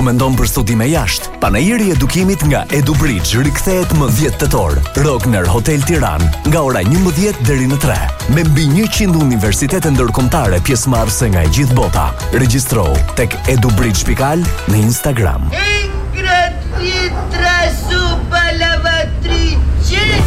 mendon për studime jashtë? Panajiri i edukimit nga EduBridge rikthehet më 10 tetor. Rogner Hotel Tiranë nga ora 11 deri në 3. Me mbi 100 universitete ndërkombëtare pjesëmarrëse nga e gjithë bota. Regjistrohu tek edubridge.al në Instagram. Ingrid Litra Supa Lavatrice.